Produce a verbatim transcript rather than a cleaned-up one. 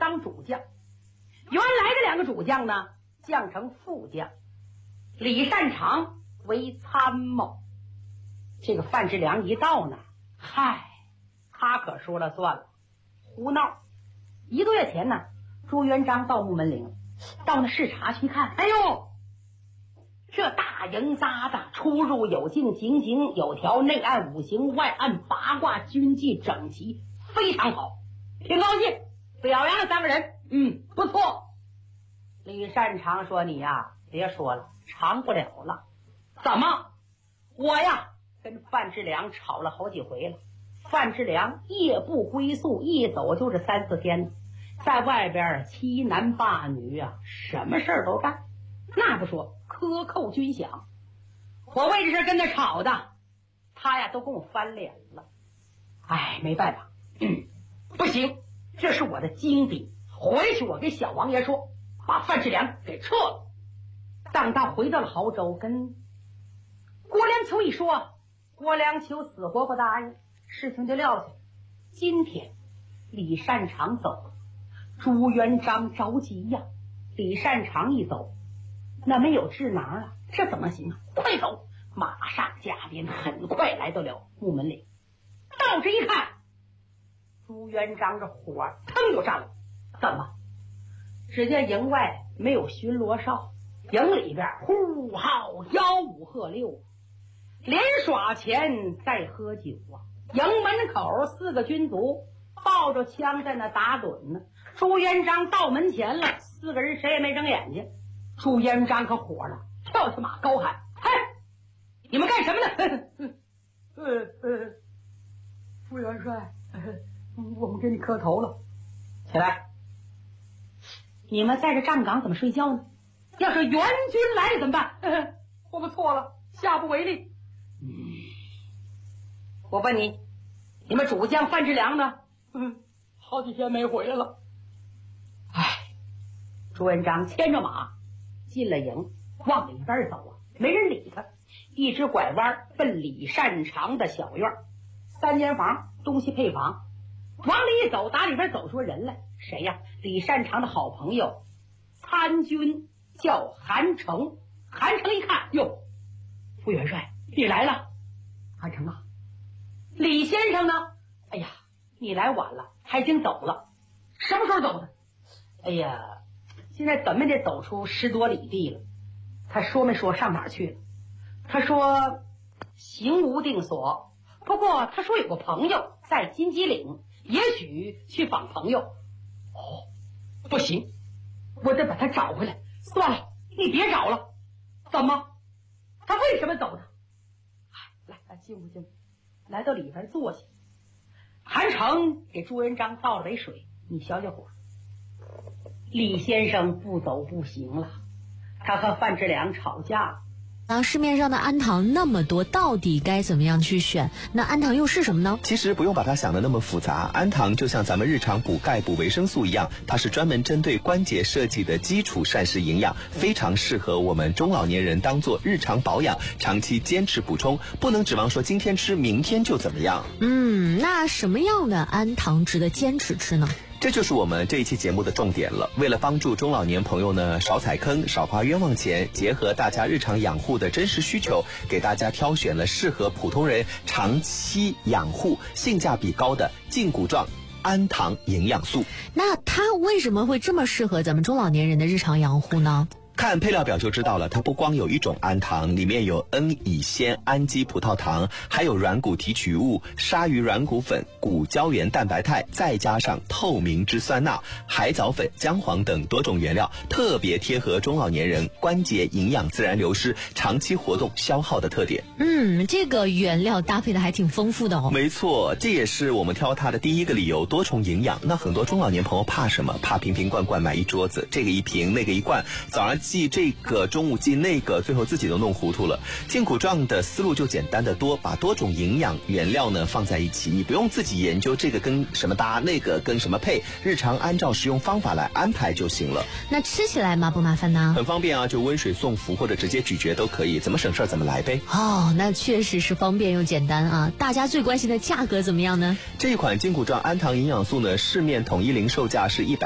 当主将。原来的两个主将呢，降成副将，李善长为参谋。这个范志良一到呢，嗨，他可说了算了，胡闹。一个月前呢，朱元璋到木门岭，到那视察去看，哎呦，这大营扎的，出入有进，井井有条，内按五行，外按八卦，军纪整齐，非常好，挺高兴，表扬了三个人，嗯，不错。李善长说：“你呀，别说了，长不了了。怎么？我呀，跟范志良吵了好几回了。范志良夜不归宿，一走就是三四天，在外边欺男霸女啊，什么事儿都干。那不说，克扣军饷。我为这事跟他吵的，他呀都跟我翻脸了。哎，没办法，嗯，不行，这是我的金笔，回去我给小王爷说，把范志良给撤了。当他回到了亳州，跟郭良求一说，郭良求死活不答应，事情就撂下。今天李善长走了，朱元璋着急呀。李善长一走，那没有智囊啊，这怎么行啊？快走！马上加鞭，很快来到了木门岭。到这一看，朱元璋这火腾就上了。怎么？只见营外没有巡逻哨，营里边呼号吆五喝六，连耍钱带喝酒啊。营门口四个军卒抱着枪在那打盹呢。朱元璋到门前了，四个人谁也没睁眼睛。朱元璋可火了，跳下马高喊：“嘿，你们干什么呢？”呃呃，副元帅，呃，我们给你磕头了。起来！你们在这站岗怎么睡觉呢？要是援军来了怎么办？呃、我们错了，下不为例。嗯，我问你，你们主将范志良呢？嗯，好几天没回来了。唉，朱元璋牵着马进了营，往里边走啊，没人理他，一直拐弯奔李善长的小院，三间房，东西配房。往里一走，打里边走出人来，谁呀？李善长的好朋友参军叫韩成。韩成一看，哟，副元帅你来了。韩成啊，李先生呢？哎呀，你来晚了，他已经走了。什么时候走的？哎呀，现在怎么也得走出十多里地了。他说没说上哪儿去了？他说行无定所，不过他说有个朋友在金鸡岭，也许去访朋友。哦，不行，我得把他找回来。算了，你别找了。怎么？他为什么走的？来来，进屋进屋，来到里边坐下。韩成给朱元璋倒了杯水，你消消火。李先生不走不行了，他和范志良吵架了。 啊，市面上的氨糖那么多，到底该怎么样去选？那氨糖又是什么呢？ 其实不用把它想得那么复杂，氨糖就像咱们日常补钙补维生素一样，它是专门针对关节设计的基础膳食营养，非常适合我们中老年人当做日常保养，长期坚持补充，不能指望说今天吃明天就怎么样。 嗯，那什么样的氨糖值得坚持吃呢？ 这就是我们这一期节目的重点了。为了帮助中老年朋友呢少踩坑少花冤枉钱，结合大家日常养护的真实需求，给大家挑选了适合普通人长期养护性价比高的胫骨状氨糖营养素。 那它为什么会这么适合咱们中老年人的日常养护呢？ 看配料表就知道了，它不光有一种氨糖，里面有 N 乙酰氨基葡萄糖，还有软骨提取物、鲨鱼软骨粉、骨胶原蛋白肽，再加上透明质酸钠、海藻粉、姜黄等多种原料，特别贴合中老年人关节营养自然流失、长期活动消耗的特点。 嗯，这个原料搭配的还挺丰富的哦。 没错，这也是我们挑它的第一个理由，多重营养。那很多中老年朋友怕什么？怕瓶瓶罐罐买一桌子，这个一瓶那个一罐，早上记这个中午记那个，最后自己都弄糊涂了。胫骨状的思路就简单的多，把多种营养原料呢放在一起，你不用自己研究这个跟什么搭，那个跟什么配，日常按照食用方法来安排就行了。 那吃起来麻不麻烦呢？ 很方便啊，就温水送服或者直接咀嚼都可以，怎么省事怎么来呗。 哦，那确实是方便又简单啊。大家最关心的价格怎么样呢？ 这一款胫骨状氨糖营养素呢，市面统一零售价是一百